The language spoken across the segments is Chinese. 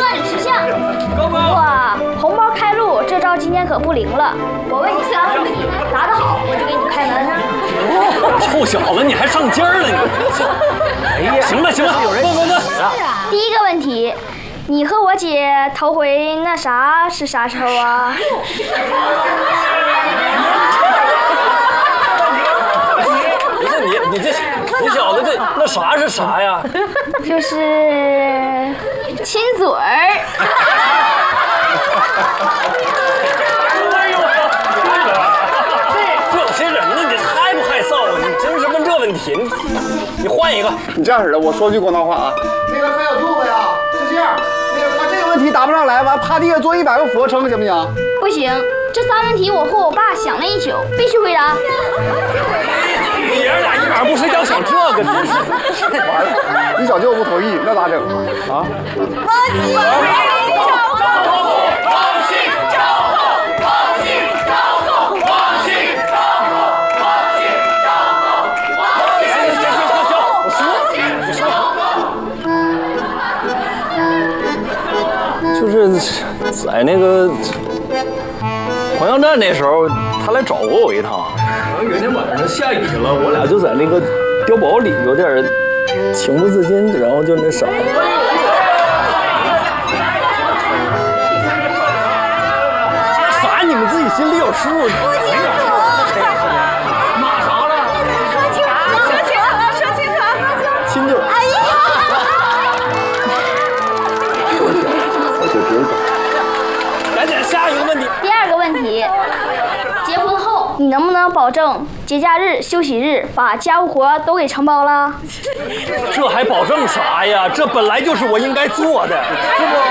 算你识相。哇，红包开路，这招今天可不灵了。我问你3个问题，答得好我就给你开门。 臭小子，你还上尖儿了你！哎呀，行了行了，问。 第一个问题，你和我姐头回那啥是啥时候啊？ 不是你小子这那啥是啥呀？ 就是亲嘴儿。 这有些人呢，你太不害臊了！你真是问这问题，你换一个。 你这样式的，我说句广东话啊，那个还有兔子呀，是这样，那个他这个问题答不上来，完趴地下做100个俯卧撑，行不行？ 不行，这3问题我和我爸想了一宿，必须回答。 你爷俩一晚不睡觉想这个，真是完了，你小舅不同意，那咋整啊？ 就是在那个黄杨站那时候，他来找过我一趟。然后有一天晚上下雨了，我俩就在那个碉堡里有点情不自禁，然后就那啥。啥？你们自己心里有数。骂啥了？说清楚。亲嘴。哎呀！赶紧下一个问题。 第2个问题，结婚后你能不能保证节假日、休息日把家务活都给承包了？ 这还保证啥呀？这本来就是我应该做的，是不？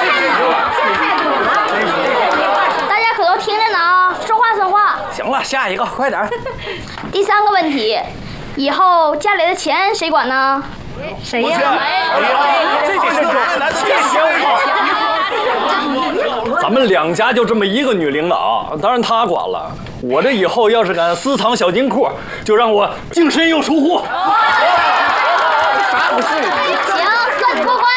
大家可都听着呢啊，说话算话。 行了，下一个，快点。 第3个问题，以后家里的钱谁管呢？谁呀？ 这个是咱们2家就这么一个女领导，当然她管了。我这以后要是敢私藏小金库，就让我净身又出户。 行，算你过关。